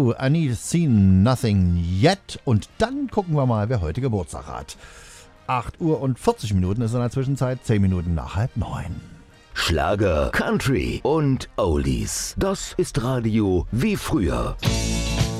You, I Need Seen Nothing Yet. Und dann gucken wir mal, wer heute Geburtstag hat. 8 Uhr und 40 Minuten ist in der Zwischenzeit, 10 Minuten nach 8:30. Schlager, Country und Oldies. Das ist Radio wie früher.